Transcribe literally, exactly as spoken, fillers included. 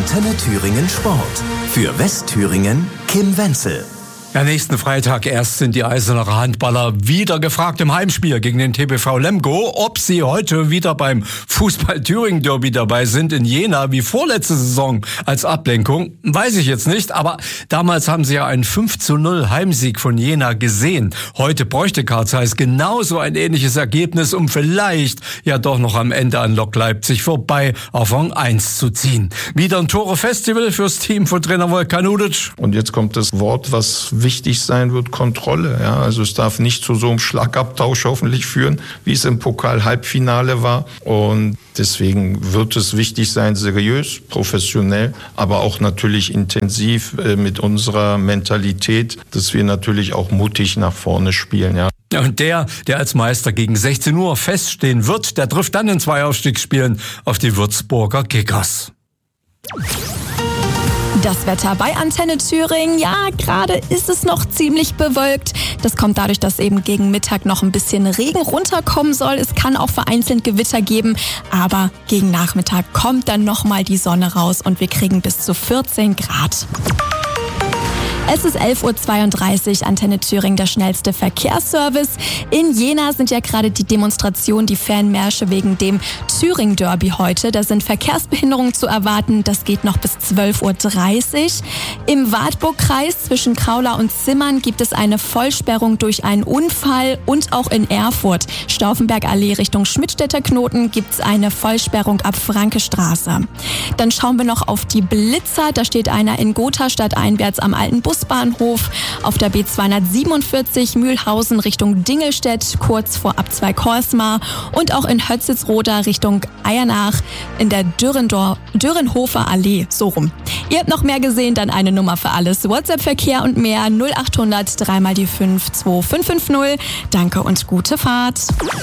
Antenne Thüringen Sport. Für Westthüringen Kim Wenzel. Ja, nächsten Freitag erst sind die Eisenacher Handballer wieder gefragt im Heimspiel gegen den T B V Lemgo. Ob sie heute wieder beim Fußball-Thüringen-Derby dabei sind in Jena wie vorletzte Saison als Ablenkung, weiß ich jetzt nicht. Aber damals haben sie ja einen fünf zu null Heimsieg von Jena gesehen. Heute bräuchte Karl Zeiss genauso ein ähnliches Ergebnis, um vielleicht ja doch noch am Ende an Lok Leipzig vorbei auf Rang eins zu ziehen. Wieder ein Tore-Festival fürs Team von Trainer Volkan Udic. Und jetzt kommt das Wort, was wichtig sein wird, Kontrolle. Ja, also es darf nicht zu so einem Schlagabtausch hoffentlich führen, wie es im Pokal-Halbfinale war. Und deswegen wird es wichtig sein, seriös, professionell, aber auch natürlich intensiv äh, mit unserer Mentalität, dass wir natürlich auch mutig nach vorne spielen. Ja. Und der, der als Meister gegen sechzehn Uhr feststehen wird, der trifft dann in zwei Aufstiegsspielen auf die Würzburger Kickers. Das Wetter bei Antenne Thüringen, ja, gerade ist es noch ziemlich bewölkt. Das kommt dadurch, dass eben gegen Mittag noch ein bisschen Regen runterkommen soll. Es kann auch vereinzelt Gewitter geben, aber gegen Nachmittag kommt dann nochmal die Sonne raus und wir kriegen bis zu vierzehn Grad. Es ist elf Uhr zweiunddreißig, Antenne Thüringen, der schnellste Verkehrsservice. In Jena sind ja gerade die Demonstrationen, die Fanmärsche wegen dem Thüringen-Derby heute. Da sind Verkehrsbehinderungen zu erwarten. Das geht noch bis zwölf Uhr dreißig. Im Wartburgkreis zwischen Kraular und Zimmern gibt es eine Vollsperrung durch einen Unfall. Und auch in Erfurt, Stauffenbergallee Richtung Schmidtstädter Knoten, gibt es eine Vollsperrung ab Frankestraße. Dann schauen wir noch auf die Blitzer. Da steht einer in Gotha stadteinwärts am alten Busbahnhof, auf der B zweihundertsiebenundvierzig Mühlhausen Richtung Dingelstedt, kurz vor Abzweig Horsmar, und auch in Hötzitzroda Richtung Eiernach in der Dürrendor- Dürrenhofer Allee, so rum. Ihr habt noch mehr gesehen, dann eine Nummer für alles. WhatsApp-Verkehr und mehr null acht hundert drei mal die fünf zwei fünf fünf null. Danke und gute Fahrt.